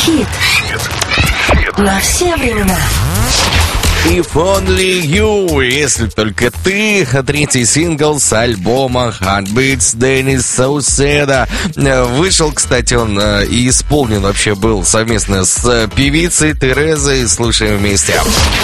Хит. На все времена. If Only You, если только ты. Третий сингл с альбома Heartbeats Денис Сауседа. Вышел, кстати, он и исполнен вообще был совместно с певицей Терезой. Слушаем вместе.